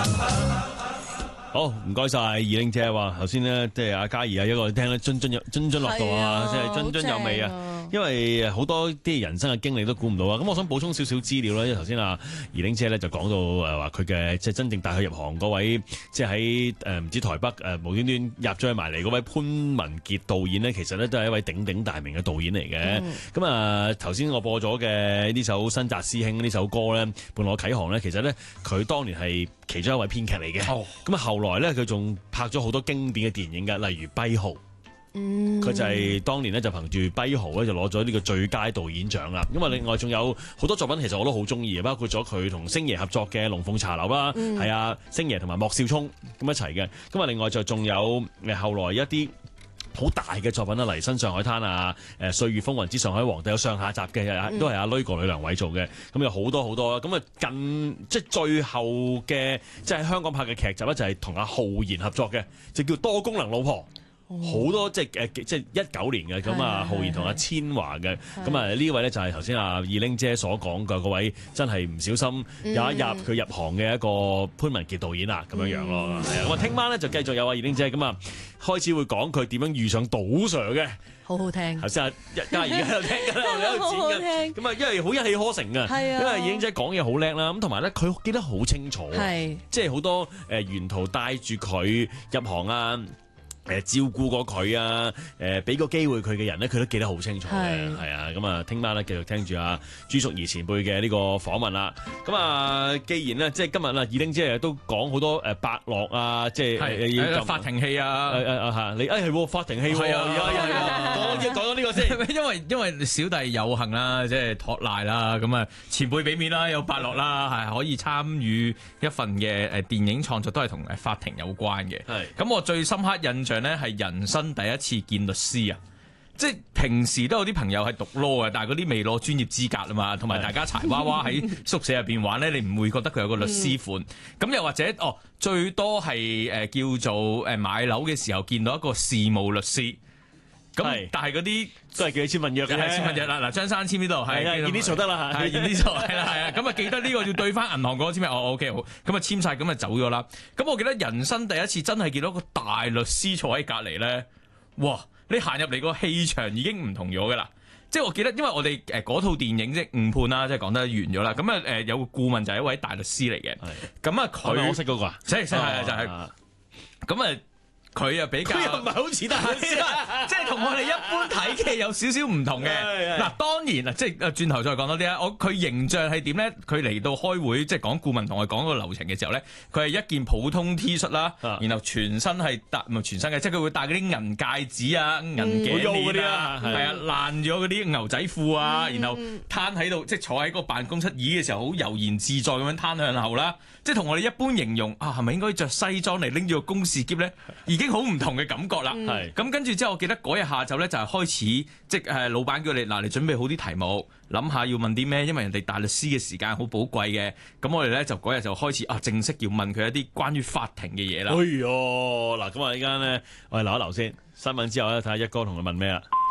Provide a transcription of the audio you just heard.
好，唔該晒二玲姐話頭先咧，即係阿嘉怡啊，一個聽得津津樂道啊，即係津津有味啊。因為好多啲人生嘅經歷都估唔到啊。咁我想補充少少資料啦，因為頭先阿二玲姐咧就講到話佢嘅即係真正帶佢入行嗰位，即係喺唔知台北無端端入咗去埋嚟嗰位潘文傑導演呢，其實咧都係一位鼎鼎大名嘅導演嚟嘅。咁啊頭先我播咗嘅呢首新紮師兄呢首歌咧，伴我啟航咧，其實咧佢當年係其中一位編劇嚟嘅。咁啊後來咧佢仲拍咗好多經典嘅電影㗎，例如《跛豪》。佢就係當年咧就憑住《跛豪》咧就攞咗呢個最佳導演獎啦。咁啊另外仲有好多作品其實我都好中意，包括咗佢同星爺合作嘅《龍鳳茶樓》啦，係啊星爺同埋莫少聰咁一齊嘅。咁啊另外就仲有後來一啲好大嘅作品啦，例如《新上海灘》啊，《歲月風雲之上海皇帝》有上下集嘅，都係阿呂過呂良偉做嘅。咁有好多好多啦。咁啊即係最後嘅即係香港拍嘅劇集咧，就係同阿浩然合作嘅，就叫《多功能老婆》。好多即係19年嘅。咁啊浩然同阿千嬅嘅。咁啊呢位咧就係頭先阿二玲姐所講嘅嗰位真係唔小心有一日佢入行嘅一個潘文傑導演啦，咁樣樣咯。係啊，咁啊聽晚咧就繼續有阿二玲姐咁啊開始會講佢點樣遇上賭 Sir 嘅。 好好聽。頭先阿嘉怡喺度聽緊，我哋喺度剪緊。咁啊，因為好一氣呵成嘅，因為二玲姐講嘢好叻啦。咁同埋咧，佢記得好清楚，即係好多沿途帶住佢入行啊。照顧過佢啊，俾個機會佢嘅人咧，佢都記得好清楚嘅，係啊，咁啊，聽晚咧繼續聽住阿朱淑儀前輩嘅呢個訪問啦。咁啊，既然咧即係今日啦，二玲姐都講好多伯樂啊，即係法庭戲啊， 你係法庭戲，係啊，講咗呢個先， 因為小弟有幸啦，即係托賴啦，咁啊前輩俾面啦，有伯樂啦，係可以參與一份嘅電影創作，都係同法庭有關嘅。係咁，我最深刻印象咧係人生第一次見律師啊！即係平時都有啲朋友係讀 law 嘅，但係嗰啲未攞專業資格啊嘛，同埋大家柴娃娃喺宿舍入邊玩咧，你唔會覺得佢有個律師款。咁又或者最多係叫做買樓嘅時候見到一個事務律師。咁但係嗰啲都係叫你簽份約嘅， 簽份約啦。嗱，張生簽呢度係驗啲數得啦， 係驗啲數係啦。咁啊記得呢個要對翻銀行嗰個簽名。OK 好。咁啊簽晒，咁啊走咗啦。咁我記得人生第一次真係見到個大律師坐喺隔離咧，哇！你行入嚟個氣場已經唔同咗噶啦。即係我記得，因為我哋嗰套電影即係誤判啦，即係講得完咗啦。咁啊有個顧問就係一位大律師嚟嘅。咁啊佢我識嗰個啊， 識就係咁啊。佢又比較， 佢又唔係好似大律師， 即係同我哋一般睇嘅有少少唔同嘅。嗱，當然啦，即係轉頭再講多啲啦。佢形象係點咧？佢嚟到開會，即係講顧問同我講個流程嘅時候咧，佢係一件普通 T 恤啦，然後全身係唔係全身嘅，即係佢會戴嗰啲銀戒指啊、銀頸鏈啊，係啊爛咗嗰啲牛仔褲啊，然後攤喺度，即係坐喺個辦公室椅嘅時候，好悠然自在咁樣攤向後啦。即係同我哋一般形容係咪應該着西裝嚟拎住個公事喼咧？已經好唔同嘅感覺啦。咁跟住之後，我記得嗰日下晝咧就係開始，即係老闆叫你嗱，你準備好啲題目，諗下要問啲咩，因為人哋大律師嘅時間好寶貴嘅。咁我哋咧就嗰日就開始正式要問佢一啲關於法庭嘅嘢啦。 哎喲，嗱咁啊，依家咧我哋留一留先，新聞之後咧睇下一哥同佢問咩啦。